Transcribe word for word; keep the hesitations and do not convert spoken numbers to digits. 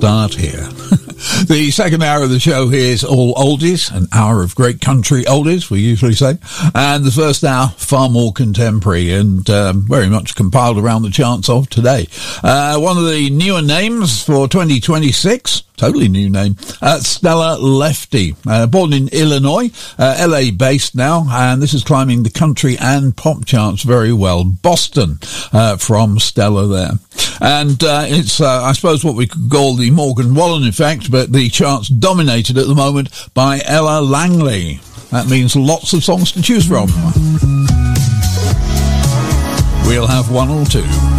start here. The second hour of the show here is all oldies, an hour of great country oldies, we usually say. And the first hour, far more contemporary and um, very much compiled around the chants of today. Uh, one of the newer names for twenty twenty-six, totally new name, uh, Stella Lefty. Uh, born in Illinois, uh, L A based now, and this is climbing the country and pop charts very well. Boston uh, from Stella there. And uh, it's, uh, I suppose, what we could call the Morgan Wallen effect, but the charts dominated at the moment by Ella Langley. That means lots of songs to choose from. We'll have one or two.